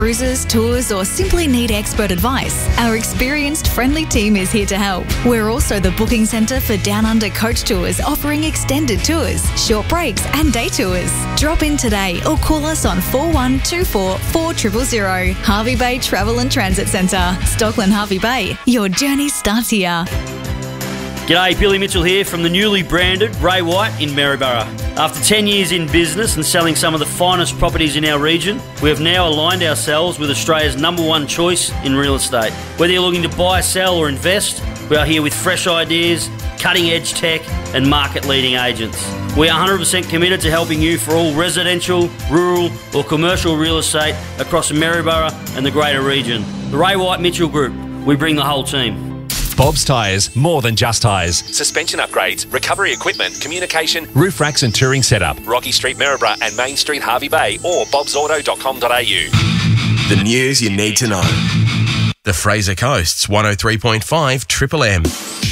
Cruises, tours, or simply need expert advice, our experienced, friendly team is here to help. We're also the booking centre for Down Under coach tours, offering extended tours, short breaks and day tours. Drop in today or call us on 4124 4000. Hervey Bay Travel and Transit Centre. Stockland Hervey Bay. Your journey starts here. G'day, Billy Mitchell here from the newly branded Ray White in Maryborough. After 10 years in business and selling some of the finest properties in our region, we have now aligned ourselves with Australia's #1 choice in real estate. Whether you're looking to buy, sell or invest, we are here with fresh ideas, cutting-edge tech and market-leading agents. We are 100% committed to helping you for all residential, rural or commercial real estate across Maryborough and the greater region. The Ray White Mitchell Group, we bring the whole team. Bob's Tyres, more than just tyres. Suspension upgrades, recovery equipment, communication, roof racks and touring setup. Rocky Street, Maryborough and Main Street, Hervey Bay or bobsauto.com.au. The news you need to know. The Fraser Coast's 103.5 Triple M.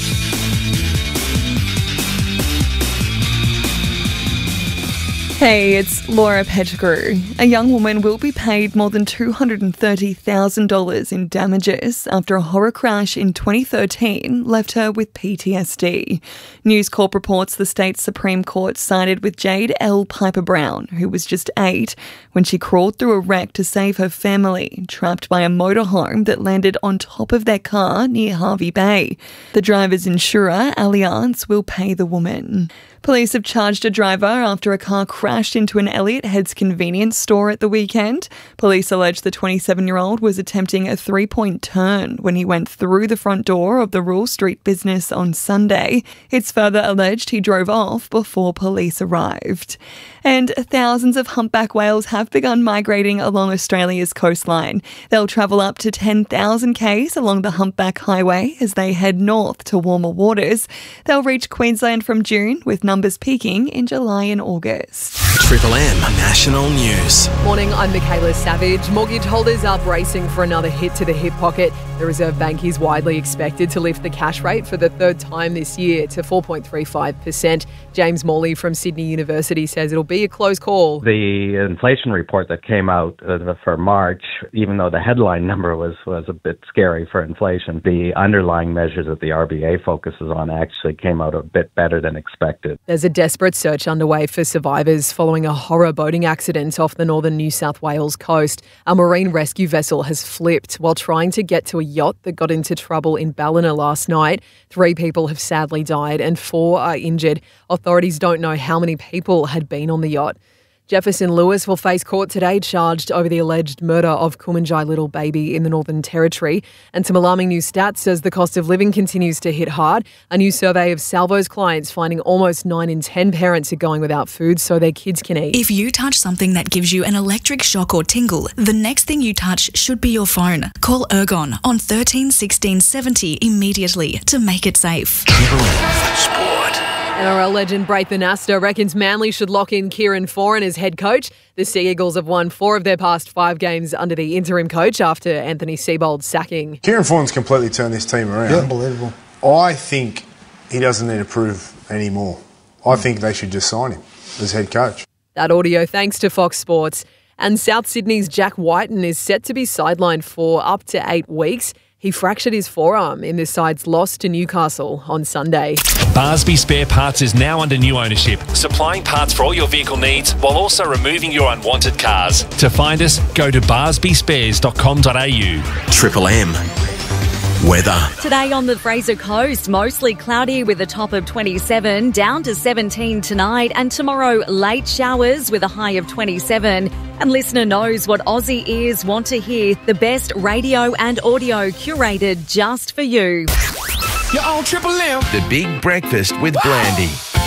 Hey, it's Laura Pettigrew. A young woman will be paid more than $230,000 in damages after a horror crash in 2013 left her with PTSD. News Corp reports the state Supreme Court sided with Jade L. Piper Brown, who was just 8, when she crawled through a wreck to save her family, trapped by a motorhome that landed on top of their car near Hervey Bay. The driver's insurer, Allianz, will pay the woman. Police have charged a driver after a car crashed into an Elliott Heads convenience store at the weekend. Police allege the 27-year-old was attempting a 3-point turn when he went through the front door of the Rule Street business on Sunday. It's further alleged he drove off before police arrived. And thousands of humpback whales have begun migrating along Australia's coastline. They'll travel up to 10,000 k's along the Humpback Highway as they head north to warmer waters. They'll reach Queensland from June, with numbers peaking in July and August. Triple M National News. Morning, I'm Michaela Savage. Mortgage holders are bracing for another hit to the hip pocket. The Reserve Bank is widely expected to lift the cash rate for the third time this year to 4.35%. James Morley from Sydney University says it'll be a close call. The inflation report that came out for March, even though the headline number was a bit scary for inflation, the underlying measures that the RBA focuses on actually came out a bit better than expected. There's a desperate search underway for survivors following a horror boating accident off the northern New South Wales coast. A marine rescue vessel has flipped while trying to get to a yacht that got into trouble in Ballina last night. 3 people have sadly died and 4 are injured. Authorities don't know how many people had been on the yacht. Jefferson Lewis will face court today, charged over the alleged murder of Kumanjai Little Baby in the Northern Territory. And some alarming new stats says the cost of living continues to hit hard. A new survey of Salvo's clients finding almost 9 in 10 parents are going without food so their kids can eat. If you touch something that gives you an electric shock or tingle, the next thing you touch should be your phone. Call Ergon on 13 16 70 immediately to make it safe. Triple M Sport. NRL legend Braithen Astor reckons Manly should lock in Kieran Foran as head coach. The Sea Eagles have won 4 of their past 5 games under the interim coach after Anthony Seibold's sacking. Kieran Foran's completely turned this team around. Yeah, unbelievable. I think he doesn't need to prove any more. I think they should just sign him as head coach. That audio thanks to Fox Sports. And South Sydney's Jack Whiten is set to be sidelined for up to 8 weeks. He fractured his forearm in the side's loss to Newcastle on Sunday. Barsby Spare Parts is now under new ownership, supplying parts for all your vehicle needs while also removing your unwanted cars. To find us, go to barsbyspares.com.au. Triple M weather. Today on the Fraser Coast, mostly cloudy with a top of 27, down to 17 tonight, and tomorrow late showers with a high of 27. And listener knows what Aussie ears want to hear, the best radio and audio curated just for you. You're on Triple M. The Big Breakfast with Brandy.